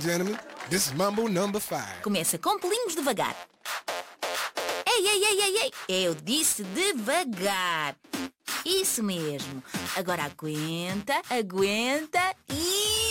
gentlemen, this is Mambo number 5. Começa com pulinhos devagar. Ei, eu disse devagar. Isso mesmo. Agora aguenta